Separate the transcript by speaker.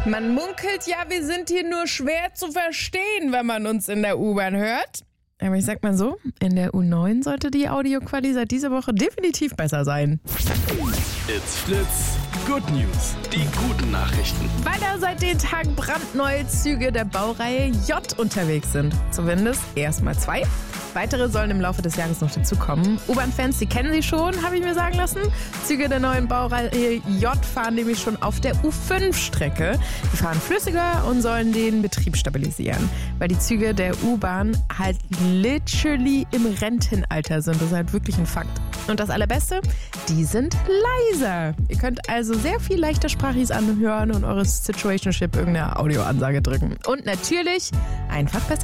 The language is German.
Speaker 1: Man munkelt ja, wir sind hier nur schwer zu verstehen, wenn man uns in der U-Bahn hört. Aber ich sag mal so, in der U9 sollte die Audioqualität seit dieser Woche definitiv besser sein.
Speaker 2: It's Fritz, Good News, die guten Nachrichten.
Speaker 1: Weil da seit den Tagen brandneue Züge der Baureihe J unterwegs sind. Zumindest erstmal 2. Weitere sollen im Laufe des Jahres noch dazukommen. U-Bahn-Fans, die kennen sie schon, habe ich mir sagen lassen. Züge der neuen Baureihe J fahren nämlich schon auf der U5-Strecke. Die fahren flüssiger und sollen den Betrieb stabilisieren. Weil die Züge der U-Bahn halt literally im Rentenalter sind. Das ist halt wirklich ein Fakt. Und das Allerbeste, die sind leiser. Ihr könnt also sehr viel leichter Sprachis anhören und eure Situationship irgendeine Audioansage drücken. Und natürlich einfach besser